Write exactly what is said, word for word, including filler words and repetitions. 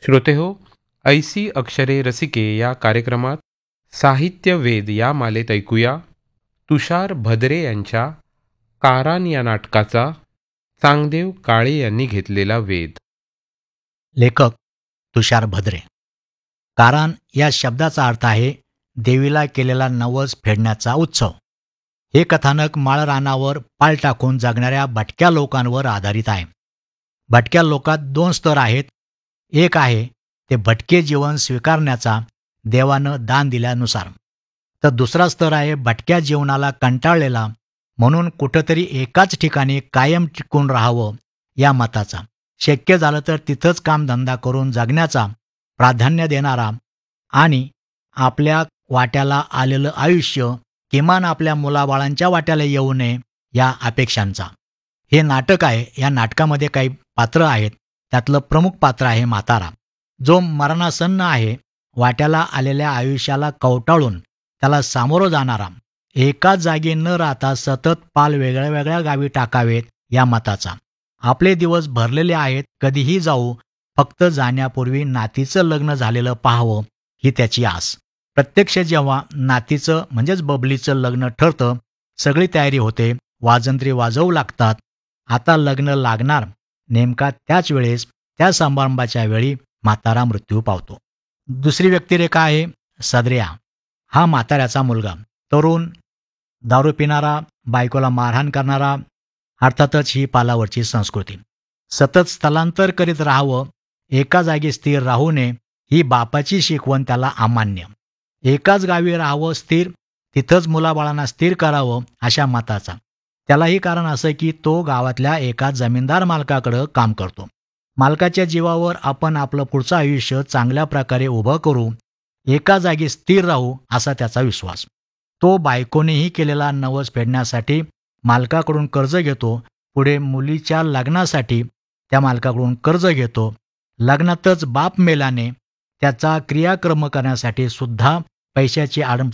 श्रोतेहो, ऐसी अक्षरे रसिके या कार्यक्रमात साहित्य वेद या मालेत ऐकूया तुषार भद्रे यांच्या कारान या नाटकाचा चांगदेव काळे यांनी घेतलेला वेध. लेखक तुषार भद्रे. कारान या शब्दाचा अर्थ आहे देवीला केलेला नवस फेडण्याचा उत्सव. हे कथानक माळरानावर पाल टाकून जगणाऱ्या भटक्या लोकांवर आधारित आहे. भटक्या लोकात दोन स्तर आहेत. एक आहे ते भटके जीवन स्वीकारण्याचा देवानं दान दिल्यानुसार, तर दुसरा स्तर आहे भटक्या जीवनाला कंटाळलेला म्हणून कुठंतरी एकाच ठिकाणी कायम टिकून राहावं या मताचा, शक्य झालं तर तिथंच कामधंदा करून जगण्याचा प्राधान्य देणारा आणि आपल्या वाट्याला आलेलं आयुष्य किमान आपल्या मुलाबाळांच्या वाट्याला येऊ नये या अपेक्षांचा. हे नाटक आहे. या नाटकामध्ये काही पात्र आहेत. त्यातलं प्रमुख पात्र आहे म्हातारा, जो मरणासन्न आहे. वाट्याला आलेल्या आयुष्याला कवटाळून त्याला सामोरं जाणारा, एकाच जागी न राहता सतत पाल वेगळ्या वेगळ्या गावी टाकावेत या मताचा. आपले दिवस भरलेले आहेत, कधीही जाऊ, फक्त जाण्यापूर्वी नातीचं लग्न झालेलं पाहावं ही त्याची आस. प्रत्यक्ष जेव्हा नातीचं म्हणजेच बबलीचं लग्न ठरतं, सगळी तयारी होते, वाजंत्री वाजवू लागतात. आता लग्न लागणार. नेमका त्याच वेळेस त्या समारंभाच्या वेळी म्हातारा मृत्यू पावतो. दुसरी व्यक्तिरेखा आहे सदर्या. हा म्हाताऱ्याचा मुलगा, तरुण, दारू पिणारा, बायकोला मारहाण करणारा. अर्थातच ही पालावरची संस्कृती. सतत स्थलांतर करीत राहावं, एका जागी स्थिर राहू नये ही बापाची शिकवण त्याला अमान्य. एकाच गावी राहावं स्थिर, तिथंच मुलाबाळांना स्थिर करावं अशा मताचा. त्यालाही कारण असं की तो गावातल्या एका जमीनदार मालकाकडं काम करतो. मालकाच्या जीवावर आपण आपलं पुढचं आयुष्य चांगल्या प्रकारे उभं करू, एका जागी स्थिर राहू असा त्याचा विश्वास. तो बायकोनेही केलेला नवस फेडण्यासाठी मालकाकडून कर्ज घेतो. पुढे मुलीच्या लग्नासाठी त्या मालकाकडून कर्ज घेतो. लग्नातच बाप मेल्याने त्याचा क्रियाक्रम करण्यासाठी सुद्धा पैशाची आड